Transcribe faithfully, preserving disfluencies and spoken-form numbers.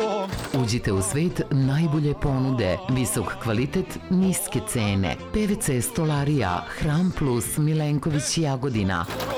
to. Uđite u svet najbolje ponude, visok kvalitet, niske cene. P V C stolarija, Hram Plus, Milenković, Jagodina.